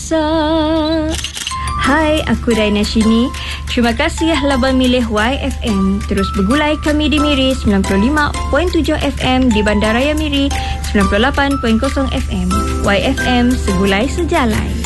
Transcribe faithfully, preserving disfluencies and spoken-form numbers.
Bangsa. Hai, aku Daina Shini. Terima kasih telah memilih Y F M. Terus bergulai kami di Miri sembilan puluh lima perpuluhan tujuh F M, di Bandaraya Miri sembilan puluh lapan perpuluhan kosong F M. Y F M, segulai sejalai.